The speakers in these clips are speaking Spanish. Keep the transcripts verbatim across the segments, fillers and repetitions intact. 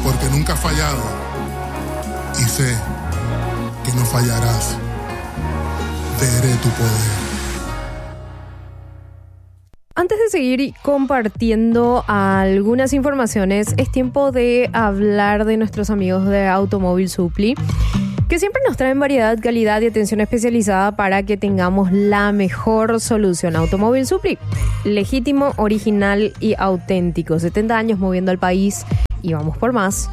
porque nunca has fallado y sé que no fallarás. Veré tu poder. Antes de seguir compartiendo algunas informaciones, es tiempo de hablar de nuestros amigos de Automóvil Supply, que siempre nos traen variedad, calidad y atención especializada para que tengamos la mejor solución. Automóvil Supply, legítimo, original y auténtico. setenta años moviendo al país y vamos por más.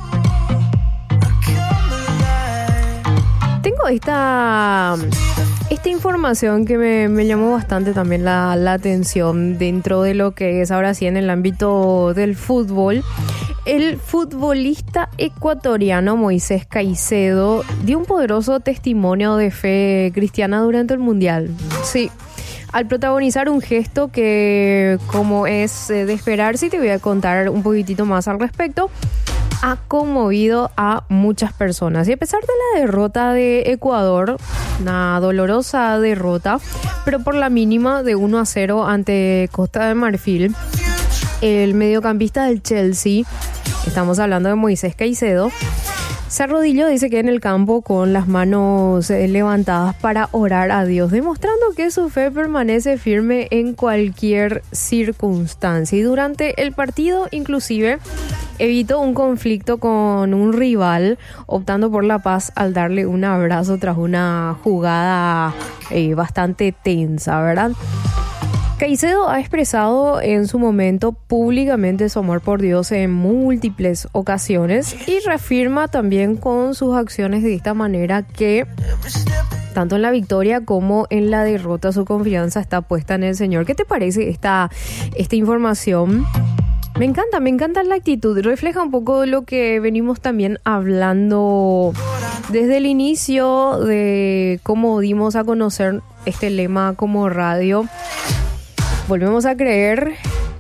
Tengo esta... Esta información que me, me llamó bastante también la, la atención dentro de lo que es ahora sí en el ámbito del fútbol. El futbolista ecuatoriano Moisés Caicedo dio un poderoso testimonio de fe cristiana durante el Mundial. Sí, al protagonizar un gesto que, como es de esperarse, te voy a contar un poquitito más al respecto, ha conmovido a muchas personas. Y a pesar de la derrota de Ecuador, una dolorosa derrota, pero por la mínima de uno a cero ante Costa de Marfil, el mediocampista del Chelsea, estamos hablando de Moisés Caicedo, se arrodilló, dice que en el campo con las manos eh, levantadas para orar a Dios, demostrando que su fe permanece firme en cualquier circunstancia. Y durante el partido, inclusive, evitó un conflicto con un rival, optando por la paz al darle un abrazo tras una jugada eh, bastante tensa, ¿verdad? Caicedo ha expresado en su momento públicamente su amor por Dios en múltiples ocasiones y reafirma también con sus acciones de esta manera que tanto en la victoria como en la derrota su confianza está puesta en el Señor. ¿Qué te parece esta, esta información? Me encanta, me encanta la actitud. Refleja un poco lo que venimos también hablando desde el inicio de cómo dimos a conocer este lema como radio. Volvemos a creer,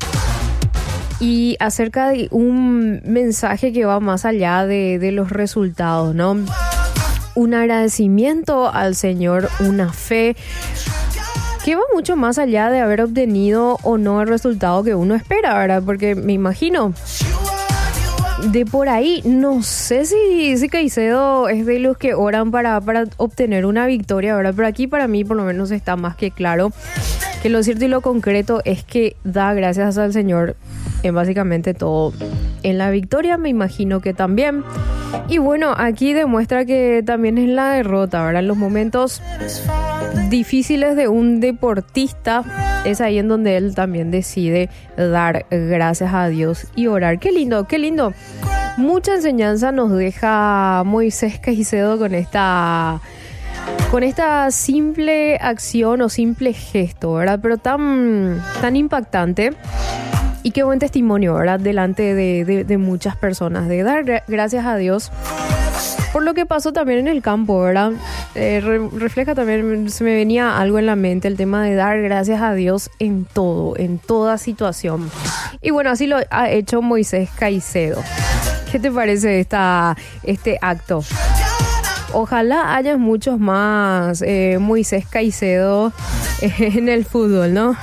y acerca de un mensaje que va más allá de, de los resultados, ¿no? Un agradecimiento al Señor, una fe que va mucho más allá de haber obtenido o no el resultado que uno espera, ¿verdad? Porque me imagino, de por ahí, no sé si, si Caicedo es de los que oran para, para obtener una victoria, ¿verdad? Pero aquí para mí por lo menos está más que claro que lo cierto y lo concreto es que da gracias al Señor en básicamente todo. En la victoria me imagino que también. Y bueno, aquí demuestra que también es la derrota, ¿verdad? En los momentos difíciles de un deportista es ahí en donde él también decide dar gracias a Dios y orar. Qué lindo, qué lindo. Mucha enseñanza nos deja Moisés Caicedo con esta... con esta simple acción o simple gesto, ¿verdad? Pero tan, tan impactante. Y qué buen testimonio, ¿verdad? Delante de, de, de muchas personas. De dar gracias a Dios por lo que pasó también en el campo, ¿verdad? Eh, re, refleja también, se me venía algo en la mente, el tema de dar gracias a Dios en todo, en toda situación. Y bueno, así lo ha hecho Moisés Caicedo. ¿Qué te parece esta, este acto? Ojalá haya muchos más eh, Moisés Caicedo en el fútbol, ¿no?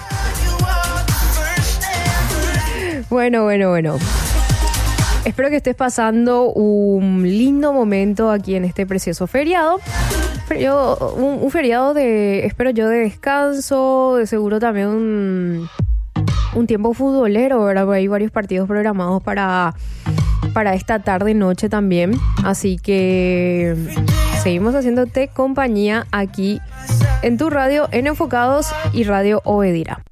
Bueno, bueno, bueno. Espero que estés pasando un lindo momento aquí en este precioso feriado. Feriado un, un feriado de, espero yo, de descanso, de seguro también un, un tiempo futbolero, ¿verdad? Hay varios partidos programados para, para esta tarde y noche también. Así que seguimos haciéndote compañía aquí en tu radio, en Enfocados y Radio Obedira.